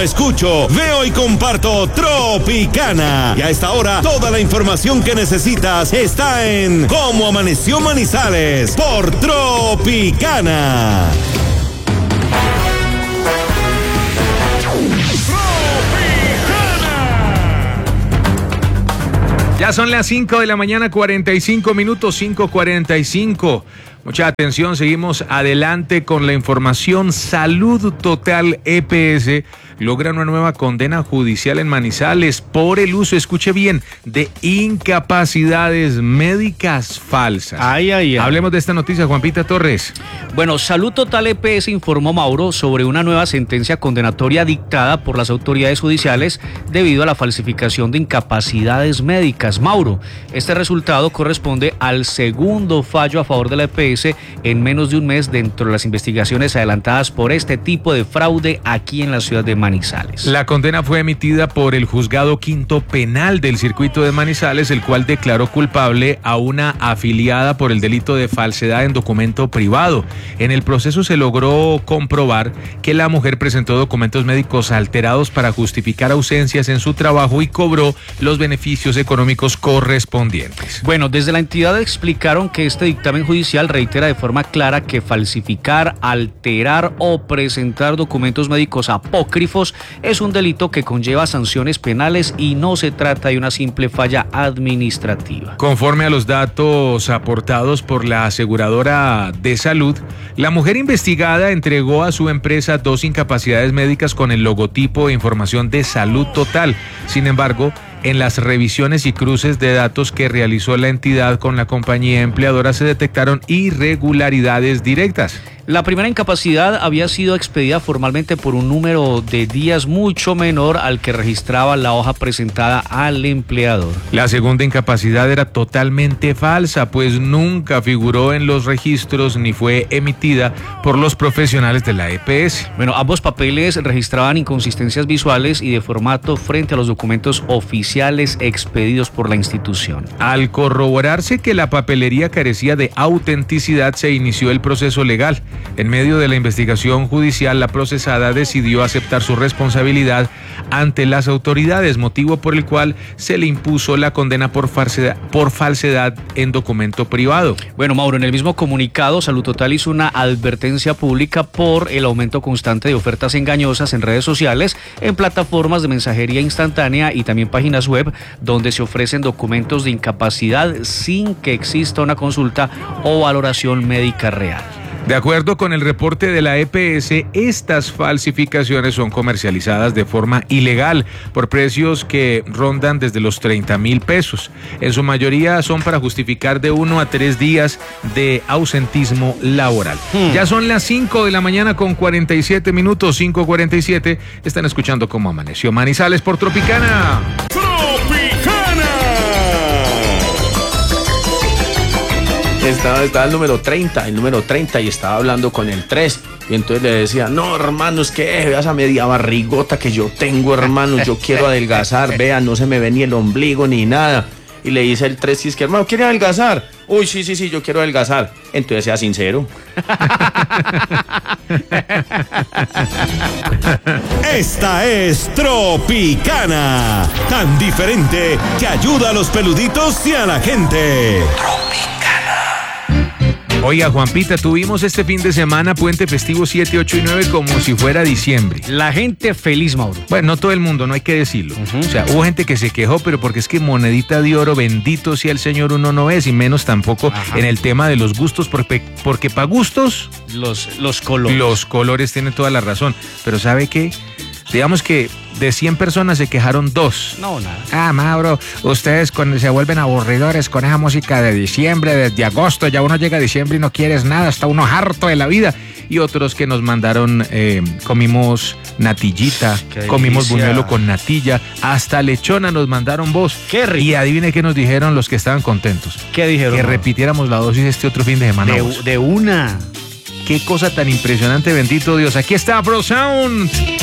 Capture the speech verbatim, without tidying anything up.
escucho, veo y comparto Tropicana. Y a esta hora, toda la información que necesitas está en Cómo Amaneció Manizales por Tropicana. Ya son las cinco de la mañana, cuarenta y cinco minutos, cinco cuarenta y cinco. Mucha atención, seguimos adelante con la información. Salud Total E P S logra una nueva condena judicial en Manizales por el uso, escuche bien, de incapacidades médicas falsas. Ay, ay, ay. Hablemos de esta noticia, Juanpita Torres. Bueno, Salud Total E P S informó, Mauro, sobre una nueva sentencia condenatoria dictada por las autoridades judiciales debido a la falsificación de incapacidades médicas. Mauro, este resultado corresponde al segundo fallo a favor de la E P S en menos de un mes dentro de las investigaciones adelantadas por este tipo de fraude aquí en la ciudad de Manizales. La condena fue emitida por el Juzgado Quinto Penal del Circuito de Manizales, el cual declaró culpable a una afiliada por el delito de falsedad en documento privado. En el proceso se logró comprobar que la mujer presentó documentos médicos alterados para justificar ausencias en su trabajo y cobró los beneficios económicos correspondientes. Bueno, desde la entidad explicaron que este dictamen judicial reitera de forma clara que falsificar, alterar o presentar documentos médicos apócrifos es un delito que conlleva sanciones penales y no se trata de una simple falla administrativa. Conforme a los datos aportados por la aseguradora de salud, la mujer investigada entregó a su empresa dos incapacidades médicas con el logotipo e información de Salud Total. Sin embargo, en las revisiones y cruces de datos que realizó la entidad con la compañía empleadora se detectaron irregularidades directas. La primera incapacidad había sido expedida formalmente por un número de días mucho menor al que registraba la hoja presentada al empleador. La segunda incapacidad era totalmente falsa, pues nunca figuró en los registros ni fue emitida por los profesionales de la E P S. Bueno, ambos papeles registraban inconsistencias visuales y de formato frente a los documentos oficiales expedidos por la institución. Al corroborarse que la papelería carecía de autenticidad, se inició el proceso legal. En medio de la investigación judicial, la procesada decidió aceptar su responsabilidad ante las autoridades, motivo por el cual se le impuso la condena por falsedad, por falsedad en documento privado. Bueno, Mauro, en el mismo comunicado, Salud Total hizo una advertencia pública por el aumento constante de ofertas engañosas en redes sociales, en plataformas de mensajería instantánea y también páginas web donde se ofrecen documentos de incapacidad sin que exista una consulta o valoración médica real. De acuerdo con el reporte de la E P S, estas falsificaciones son comercializadas de forma ilegal por precios que rondan desde los treinta mil pesos. En su mayoría son para justificar de uno a tres días de ausentismo laboral. Hmm. Ya son las cinco de la mañana con cuarenta y siete minutos, cinco cuarenta y siete. Están escuchando Cómo Amaneció Manizales por Tropicana. Estaba, estaba el número treinta, el número treinta y estaba hablando con el tres y entonces le decía, no hermano, es que eh, vea esa media barrigota que yo tengo, hermano, yo quiero adelgazar, vea, no se me ve ni el ombligo ni nada. Y le dice el tres, es que hermano, ¿quiere adelgazar? Uy, sí, sí, sí, yo quiero adelgazar. Entonces sea sincero. Esta es Tropicana, tan diferente que ayuda a los peluditos y a la gente. Oiga, Juanpita, tuvimos este fin de semana puente festivo siete, ocho y nueve como si fuera diciembre. La gente feliz, Mauro. Bueno, no todo el mundo, no hay que decirlo. Uh-huh. O sea, hubo gente que se quejó, pero porque es que monedita de oro, bendito sea el Señor, uno no es, y menos tampoco Ajá. en el tema de los gustos, porque, porque para gustos... Los, los colores. Los colores tienen toda la razón. Pero ¿sabe qué? Digamos que de cien personas se quejaron dos. No, nada. Ah, Mauro, ustedes cuando se vuelven aburridores con esa música de diciembre, desde agosto, ya uno llega a diciembre y no quieres nada, está uno harto de la vida. Y otros que nos mandaron, eh, comimos natillita, comimos buñuelo con natilla, hasta lechona nos mandaron voz. Qué rico. Y adivine qué nos dijeron los que estaban contentos. ¿Qué dijeron? Que Mauro? repitiéramos la dosis este otro fin de semana. De, de una. Qué cosa tan impresionante, bendito Dios. Aquí está Bro Sound.